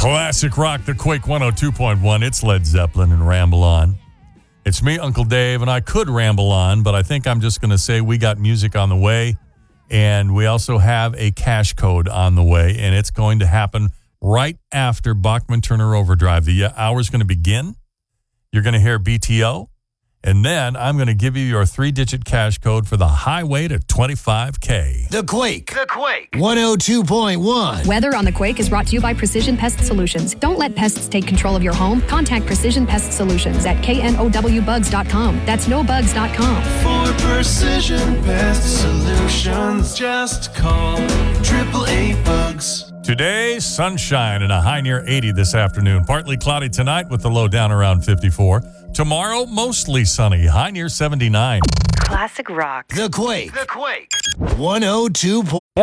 Classic rock, the Quake 102.1. It's Led Zeppelin and Ramble On. It's me, Uncle Dave, and I could ramble on, but I think I'm just going to say we got music on the way, and we also have a cash code on the way, and it's going to happen right after Bachman Turner Overdrive. The hour's going to begin. You're going to hear BTO, and then I'm going to give you your 3-digit cash code for the highway to 25K. The Quake 102.1. Weather on the Quake is brought to you by Precision Pest Solutions. Don't let pests take control of your home. Contact Precision Pest Solutions at knowbugs.com. That's nobugs.com. For Precision Pest Solutions, just call 888-BUGS. Today, sunshine and a high near 80 this afternoon. Partly cloudy tonight with the low down around 54. Tomorrow, mostly sunny, high near 79. Classic rock. The Quake 102.